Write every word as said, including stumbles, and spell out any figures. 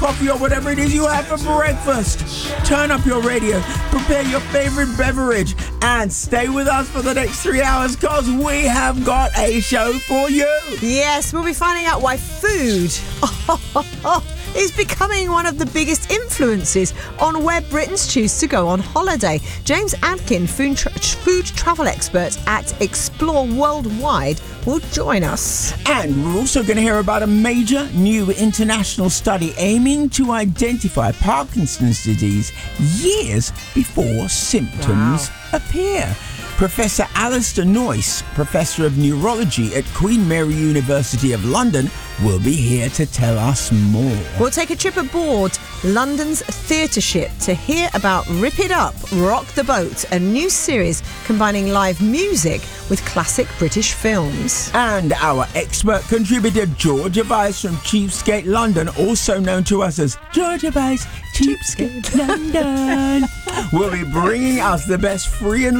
coffee, or whatever it is you have for breakfast. Turn up your radio, prepare your favorite beverage, and stay with us for the next three hours because we have got a show for you. Yes, we'll be finding out why food is becoming one of the biggest influences on where Britons choose to go on holiday. James Adkin, food, tra- food travel expert at Explore Worldwide, will join us. And we're also going to hear about a major new international study aiming to identify Parkinson's disease years before symptoms Wow. appear. Professor Alistair Noyce, Professor of Neurology at Queen Mary University of London, will be here to tell us more. We'll take a trip aboard London's theatre ship to hear about Rip It Up, Rock the Boat, a new series combining live music with classic British films. And our expert contributor, Georgia Vice from Cheapskate London, also known to us as Georgia Vice, Cheapskate London, will be bringing us the best free and